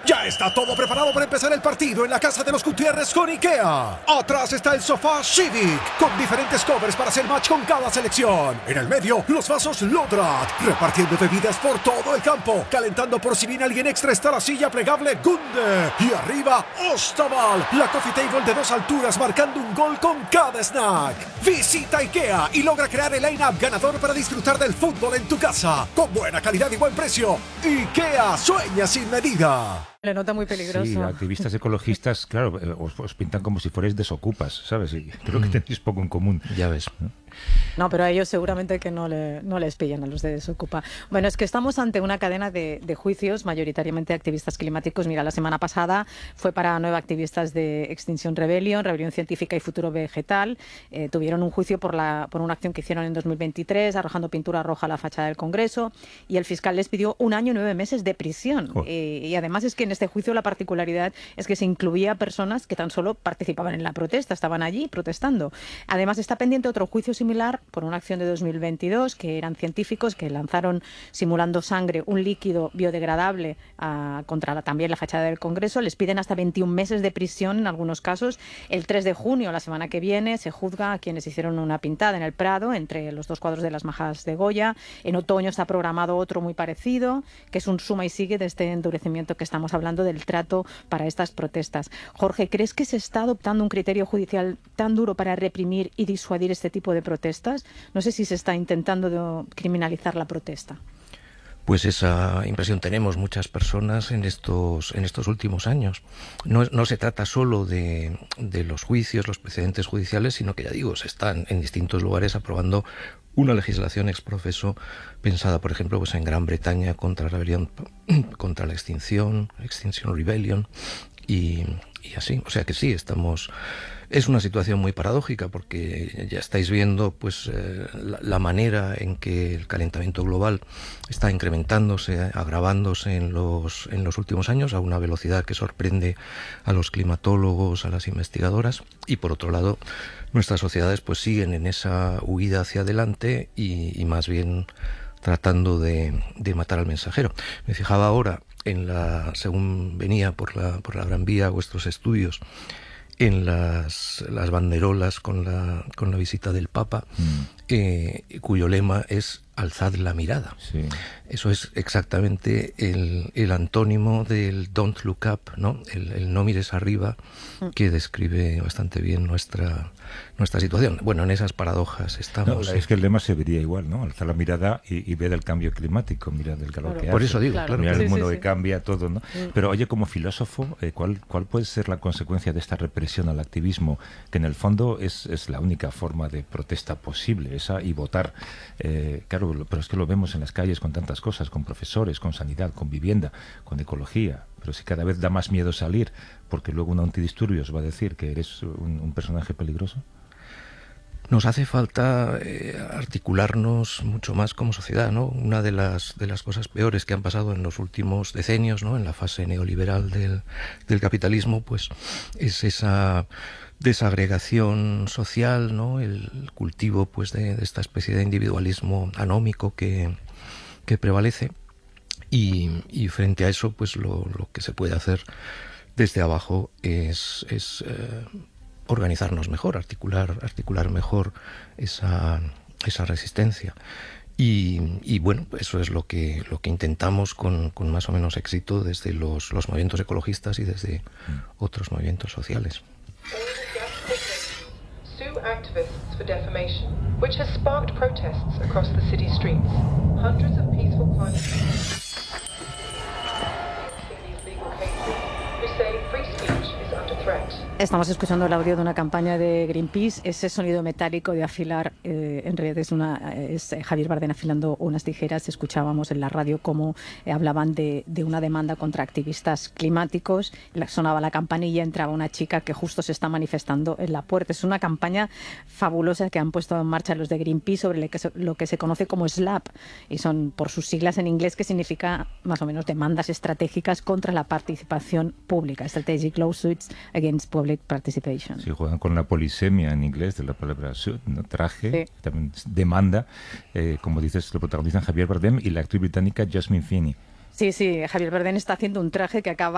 Ya está todo preparado para empezar el partido en la casa de los Gutiérrez con IKEA. Atrás está el sofá Civic, con diferentes covers para hacer match con cada selección. En el medio, los vasos Lodrat, repartiendo bebidas por todo el campo. Calentando por si viene alguien extra está la silla plegable Gunde. Y arriba, Ostaval, la coffee table de 2 alturas marcando un gol con cada snack. Visita IKEA y logra crear el line-up ganador para disfrutar del fútbol en tu casa. Con buena calidad y buen precio. IKEA sueña sin medida. Le nota muy peligroso. Sí, activistas ecologistas, claro, os pintan como si fuerais desocupas, ¿sabes? Y creo que tenéis poco en común. Ya ves. No, pero a ellos seguramente que no les pillan a los de Desocupa. Bueno, es que estamos ante una cadena de juicios, mayoritariamente activistas climáticos. Mira, la semana pasada fue para 9 activistas de Extinction Rebellion, Rebelión Científica y Futuro Vegetal. Tuvieron un juicio por una acción que hicieron en 2023, arrojando pintura roja a la fachada del Congreso, y el fiscal les pidió 1 año y 9 meses de prisión. Y además es que en este juicio la particularidad es que se incluía a personas que tan solo participaban en la protesta, estaban allí protestando. Además está pendiente otro juicio similar por una acción de 2022, que eran científicos que lanzaron, simulando sangre, un líquido biodegradable contra también la fachada del Congreso. Les piden hasta 21 meses de prisión en algunos casos. El 3 de junio, la semana que viene, se juzga a quienes hicieron una pintada en el Prado, entre los 2 cuadros de las Majas de Goya. En otoño está programado otro muy parecido, que es un suma y sigue de este endurecimiento que estamos hablando del trato para estas protestas. Jorge, ¿crees que se está adoptando un criterio judicial tan duro para reprimir y disuadir este tipo de protestas? No sé si se está intentando criminalizar la protesta. Pues esa impresión tenemos muchas personas en estos últimos años. No se trata solo de los juicios, los precedentes judiciales, sino que, ya digo, se están en distintos lugares aprobando una legislación ex profeso pensada, por ejemplo, pues en Gran Bretaña contra la Extinction Rebellion y así. O sea que sí, es una situación muy paradójica, porque ya estáis viendo pues la manera en que el calentamiento global está incrementándose, agravándose en los últimos años a una velocidad que sorprende a los climatólogos, a las investigadoras, y por otro lado nuestras sociedades pues siguen en esa huida hacia adelante y más bien tratando de matar al mensajero. Me fijaba ahora según venía por la Gran Vía a vuestros estudios, en las banderolas con la visita del Papa, cuyo lema es alzad la mirada. Sí. Eso es exactamente el antónimo del don't look up, ¿no? El no mires arriba, que describe bastante bien nuestra situación. Bueno, en esas paradojas estamos. No, es que el lema se vería igual, ¿no? Alzar la mirada y ver el cambio climático, mira del calor que hace. Por eso digo, claro. Mira el mundo que cambia, todo, ¿no? Pero oye, como filósofo, ¿cuál puede ser la consecuencia de esta represión al activismo, que en el fondo es la única forma de protesta posible, esa y votar? Claro, pero es que lo vemos en las calles con tantas cosas, con profesores, con sanidad, con vivienda, con ecología. Pero si cada vez da más miedo salir, porque luego un antidisturbios va a decir que eres un personaje peligroso. Nos hace falta articularnos mucho más como sociedad, ¿no? Una de las cosas peores que han pasado en los últimos decenios, ¿no? En la fase neoliberal del capitalismo, pues es esa desagregación social, ¿no? El cultivo pues de esta especie de individualismo anómico que prevalece, y frente a eso pues lo que se puede hacer desde abajo es organizarnos mejor, articular mejor esa resistencia. Y bueno, eso es lo que intentamos con más o menos éxito desde los movimientos ecologistas y desde otros movimientos sociales. Sue activists for defamation, which has sparked protests across the city streets. Hundreds of peaceful climate these legal cases who say free speech is under threat. Estamos escuchando el audio de una campaña de Greenpeace. Ese sonido metálico de afilar, en realidad es Javier Bardén afilando unas tijeras. Escuchábamos en la radio cómo hablaban de una demanda contra activistas climáticos. Sonaba la campanilla, entraba una chica que justo se está manifestando en la puerta. Es una campaña fabulosa que han puesto en marcha los de Greenpeace sobre lo que se conoce como SLAP, y son por sus siglas en inglés, que significa más o menos demandas estratégicas contra la participación pública, Strategic Lawsuits Against Public Participation. Sí, juegan con la polisemia en inglés de la palabra suit, ¿no? Traje, sí. También demanda, como dices, lo protagonizan Javier Bardem y la actriz británica Jasmine Finney. Sí, Javier Bardem está haciendo un traje que acaba